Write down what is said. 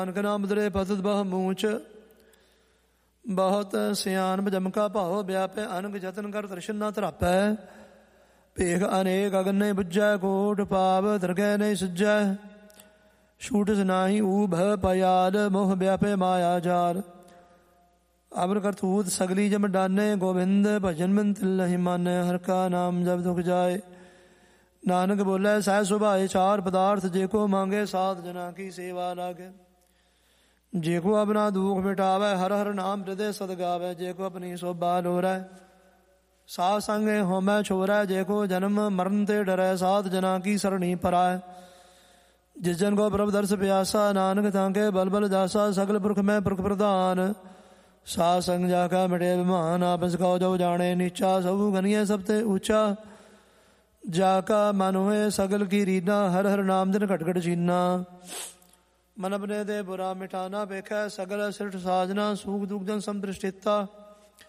ਨਾਨਕ ਨਾਮ ਦਰੇ ਪਤਿਤ ਬਹੁ ਮੂਚ, ਬਹੁਤ ਸਿਆਨ ਬਜਮਕਾ ਭਾਉ ਵਿਆਪੈ, ਅਨੰਗ ਜਤਨ ਕਰ ਦਰਸ਼ਨ ਨਾ ਧਰਾਪੈ। ਭੇਖ ਅਨੇਕ ਅਗਨੇ ਬੁੱਝੈ, ਕੋਟ ਪਾਵ ਦਰਗਹਿ ਨਹੀਂ ਸੁਝੈ। ਛੂਟਿਸ ਨਾਹੀ ਊਭ ਪਿਆਦ, ਮੋਹ ਵਿਆਪੈ ਮਾਇਆ ਜਾਲ। ਅਮਰ ਕਰਤੂਤ ਸਗਲੀ ਜਮ ਡਾਨੇ, ਗੋਬਿੰਦ ਭਜਨ ਬਿਨ ਤਿਲ ਨਹੀਂ ਮਾਨੈ। ਹਰਿ ਕਾ ਨਾਮ ਜਪ ਦੁਖ ਜਾਏ, ਨਾਨਕ ਬੋਲੇ ਸਹਿ ਸੁਭਾਏ। ਚਾਰ ਪਦਾਰਥ ਜੇ ਕੋ ਮੰਗੇ, ਸਾਧ ਜਨਾ ਕੀ ਸੇਵਾ ਲਾਗੇ। ਜੇ ਕੋ ਆਪਣਾ ਦੁਖ ਮਿਟਾਵੈ, ਹਰ ਹਰ ਨਾਮ ਹਿਰਦੇ ਸਦ ਗਾਵੈ। ਜੇ ਕੋ ਆਪਣੀ ਸੋਭਾ ਲੋਰੈ, ਸਾਧ ਸੰਗੇ ਹੋਮੈ ਛੋਰੈ। ਜੇ ਕੋ ਜਨਮ ਮਰਨ ਤੇ ਡਰੈ, ਸਾਧ ਜਨਾ ਕੀ ਸਰਣੀ ਪਰਾਇ। ਜਿਸ ਜਨ ਕੋ ਪ੍ਰਭ ਦਰਸ ਪਿਆਸਾ, ਨਾਨਕ ਤਾਂਕੇ ਬਲ ਬਲ ਜਾਸਾ। ਸਗਲ ਪੁਰਖ ਮੈਂ ਪੁਰਖ ਪ੍ਰਧਾਨ, ਸਾਧ ਸੰਗ ਜਾ ਕਾ ਮਿਟੇ ਬਿਮਾਨ। ਆਪਸ ਕਉ ਜੋ ਜਾਣੇ ਨੀਚਾ, ਸਭੂ ਗਨੀਏ ਸਭ ਤੇ ਊਚਾ। ਜਾ ਕਾ ਮਨ ਹੋਏ ਸਗਲ ਕੀ ਰੀਨਾ, ਹਰ ਹਰ ਨਾਮ ਦਿਨ ਘਟ ਘਟ ਚੀਨਾ। ਮਨ ਆਪਣੇ ਦੇ ਬੁਰਾ ਮਿਟਾਨਾ ਵੇਖੈ, ਸਗਲ ਸਿਰਠ ਸਾਜਨਾ। ਸੂਖ ਦੁਖ ਜਨ ਸੰਤ੍ਰਿਸ਼ਟਿਤਾ,